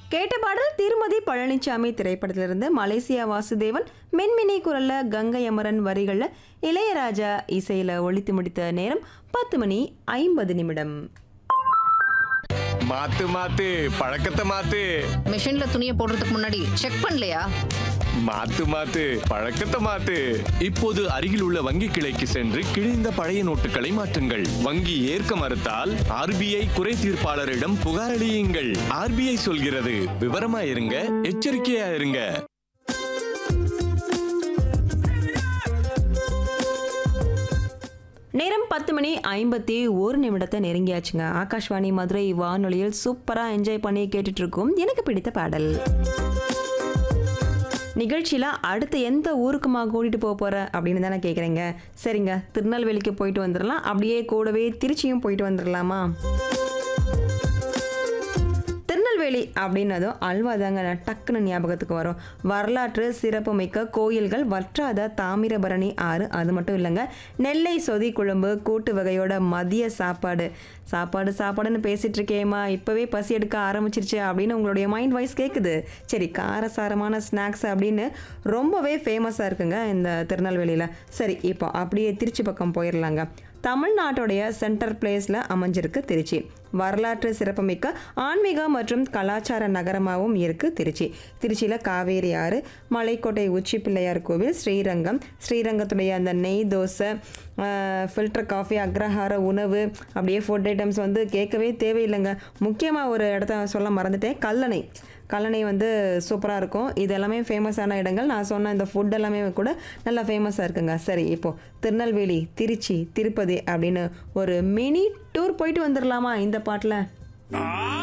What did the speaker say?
கேட்ட பாடல் திருமதி பழனிசாமி திரைப்படத்திலிருந்து மலேசியா வாசுதேவன் மென்மினி குரல்ல கங்கை அமரன் வரிகள்ல இளையராஜா இசையில ஒலித்து முடித்த நேரம் 10:50. மாத்து மாத்து பழக்கத்தை மாத்து. மிஷின்ல துணியை போடுறதுக்கு முன்னாடி செக் பண்ணலையா? மாத்து மாத்து பழக்கத்தை மாத்து. இப்போது அருகில் உள்ள வங்கி கிளைக்கு சென்று கிழிந்த பழைய நோட்டுகளை மாற்றுங்கள். வங்கி ஏற்க மறுத்தால் RBI குறை தீர்ப்பாளரிடம் புகார் அளியுங்கள். RBI சொல்கிறது, விவரமா இருங்க, எச்சரிக்கையா இருங்க. நேரம் 10:51 நெருங்கியாச்சுங்க. ஆகாஷ்வாணி மதுரை வானொலியில் சூப்பரா என்ஜாய் பண்ணி கேட்டுட்டு இருக்கோம் எனக்கு பிடித்த பாடல் நிகழ்ச்சியில் அடுத்து எந்த ஊருக்குமா கூட்டிகிட்டு போகிற அப்படின்னு தானே கேட்குறீங்க. சரிங்க, திருநெல்வேலிக்கு போயிட்டு வந்துடலாம். அப்படியே கூடவே திருச்சியும் போயிட்டு வந்துடலாமா? திருநெல்வேலி அப்படின்னதும் அல்வா தாங்க டக்குன்னு ஞாபகத்துக்கு வரும். வரலாற்று சிறப்புமிக்க கோயில்கள், வற்றாத தாமிரபரணி ஆறு, அது மட்டும் இல்லைங்க, நெல்லை சொதி குழம்பு, கூட்டு வகையோட மதிய சாப்பாடுன்னு பேசிட்டு இருக்கேம்மா, இப்போவே பசி எடுக்க ஆரம்பிச்சிருச்சு அப்படின்னு உங்களுடைய மைண்ட் வாய்ஸ் கேட்குது. சரி, காரசாரமான ஸ்நாக்ஸ் அப்படின்னு ரொம்பவே ஃபேமஸாக இருக்குங்க இந்த திருநெல்வேலியில். சரி, இப்போ அப்படியே திருச்சி பக்கம் போயிடலாங்க. தமிழ்நாட்டுடைய சென்டர் பிளேஸில் அமைஞ்சிருக்கு திருச்சி. வரலாற்று சிறப்புமிக்க ஆன்மீக மற்றும் கலாச்சார நகரமாகவும் இருக்குது திருச்சி. திருச்சியில் காவேரி ஆறு, மலைக்கோட்டை உச்சி பிள்ளையார் கோவில், ஸ்ரீரங்கத்துடைய அந்த நெய் தோசை, ஃபில்டர் காஃபி, அக்ரஹார உணவு, அப்படியே ஃபுட் ஐட்டம்ஸ் வந்து கேட்கவே தேவையில்லைங்க. முக்கியமாக ஒரு இடத்த சொல்ல மறந்துட்டேன், கல்லணை வந்து சூப்பராக இருக்கும். இது எல்லாமே ஃபேமஸான இடங்கள். நான் சொன்ன இந்த ஃபுட் எல்லாமே கூட நல்லா ஃபேமஸாக இருக்குங்க. சரி, இப்போது திருநெல்வேலி, திருச்சி, திருப்பதி அப்படின்னு ஒரு மினி டூர் போயிட்டு வந்துடலாமா இந்த பாட்டில்?